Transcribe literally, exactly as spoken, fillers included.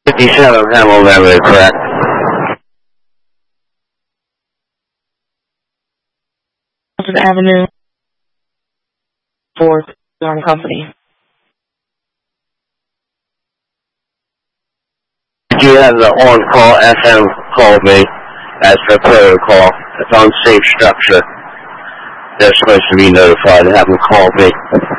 fifty-seven Hamilton Avenue, correct? Avenue, fourth, Darn Company. You have the on-call F M call me as per protocol. It's on safe structure. They're supposed to be notified and have them call me.